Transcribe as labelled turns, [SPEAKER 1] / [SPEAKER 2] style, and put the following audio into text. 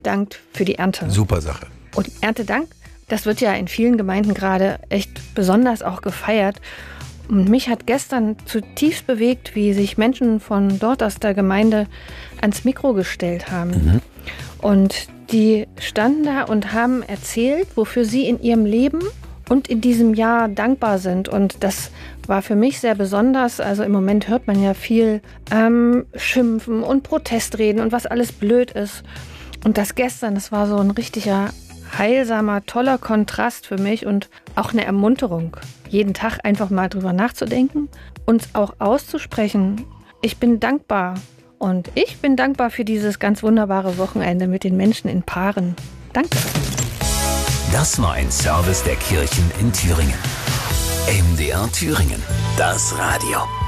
[SPEAKER 1] dankt für die Ernte.
[SPEAKER 2] Super Sache.
[SPEAKER 1] Und Erntedank, das wird ja in vielen Gemeinden gerade echt besonders auch gefeiert. Und mich hat gestern zutiefst bewegt, wie sich Menschen von dort aus der Gemeinde ans Mikro gestellt haben. Und die standen da und haben erzählt, wofür sie in ihrem Leben und in diesem Jahr dankbar sind. Und das war für mich sehr besonders. Also im Moment hört man ja viel Schimpfen und Protestreden und was alles blöd ist. Und das gestern, das war so ein richtiger heilsamer, toller Kontrast für mich und auch eine Ermunterung, jeden Tag einfach mal drüber nachzudenken und auch auszusprechen. Ich bin dankbar und ich bin dankbar für dieses ganz wunderbare Wochenende mit den Menschen in Paaren. Danke.
[SPEAKER 3] Das war ein Service der Kirchen in Thüringen. MDR Thüringen, das Radio.